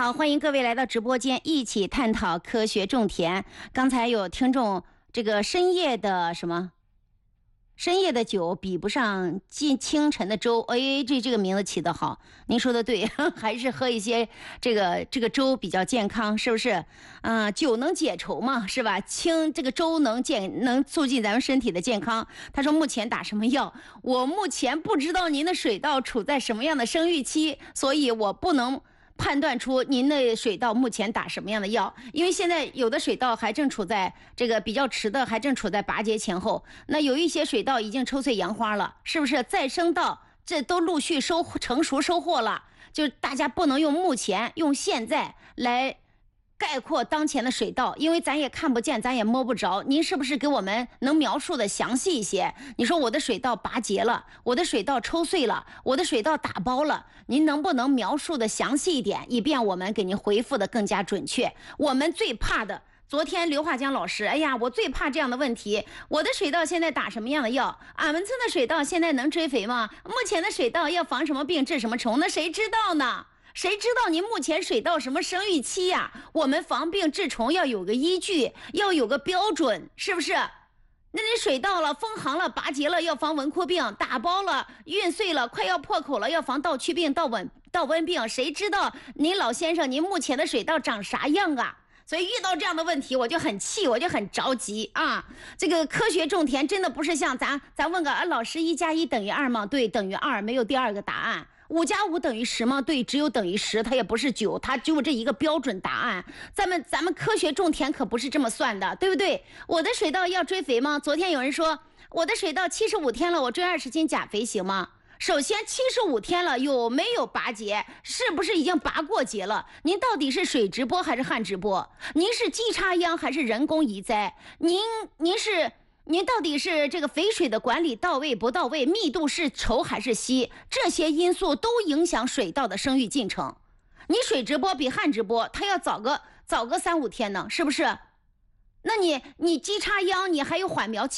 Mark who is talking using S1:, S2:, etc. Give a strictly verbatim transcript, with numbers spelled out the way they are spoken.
S1: 好，欢迎各位来到直播间，一起探讨科学种田。刚才有听众这个深夜的什么？深夜的酒比不上近清晨的粥，哎，这这个名字起得好，您说的对，还是喝一些这个这个粥比较健康，是不是？嗯、呃，酒能解愁嘛，是吧？清这个粥能健能促进咱们身体的健康。他说目前打什么药？我目前不知道您的水稻处在什么样的生育期，所以我不能判断出您的水稻目前打什么样的药，因为现在有的水稻还正处在这个比较迟的，还正处在拔节前后。那有一些水稻已经抽穗扬花了，是不是？再生稻这都陆续收成熟收获了，就大家不能用目前用现在来概括当前的水稻，因为咱也看不见，咱也摸不着。您是不是给我们能描述的详细一些？你说我的水稻拔节了，我的水稻抽穗了，我的水稻打包了，您能不能描述的详细一点，以便我们给您回复的更加准确？我们最怕的，昨天刘华江老师，哎呀，我最怕这样的问题。我的水稻现在打什么样的药？俺们村的水稻现在能追肥吗？目前的水稻要防什么病治什么虫？那谁知道呢？谁知道您目前水稻什么生育期呀？我们防病治虫要有个依据，要有个标准，是不是？那你水稻了，封行了，拔节了，要防蚊枯病；打包了，运穗了，快要破口了，要防稻曲病、稻蚊稻瘟病。谁知道您老先生您目前的水稻长啥样啊？所以遇到这样的问题，我就很气，我就很着急啊！这个科学种田真的不是像咱咱问个啊，老师一加一等于二吗？对，等于二，没有第二个答案。五加五等于十吗？对，只有等于十，它也不是九，它就这一个标准答案。咱们咱们科学种田可不是这么算的，对不对？我的水稻要追肥吗？昨天有人说我的水稻七十五天了，我追二十斤钾肥行吗？首先七十五天了，有没有拔节？是不是已经拔过节了？您到底是水直播还是旱直播？您是机插秧还是人工移栽？您您是您到底是这个肥水的管理到位不到位？密度是稠还是稀？这些因素都影响水稻的生育进程。你水直播比旱直播，它要早个早个三五天呢，是不是？那你你机插秧，你还有缓苗期。